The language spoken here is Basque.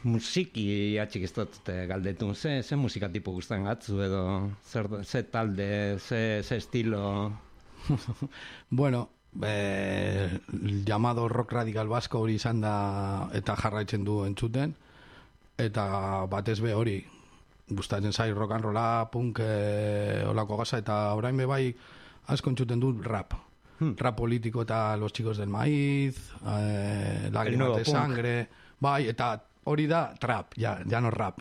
musiki atxik ez dut galdetun, ze musika tipo guztan gatzu edo, ze talde, ze estilo... Bueno, llamado rock radical vasco hori izan da eta jarraitzen du entzuten, eta batez be hori, gustatzen zai rock and rolla, punk, olako gaza, eta orain be bai asko entzuten du rap. Rap político eta Los Chicos del Maíz, Lágrimas de Sangre, bai, eta hori da trap, ja no rap.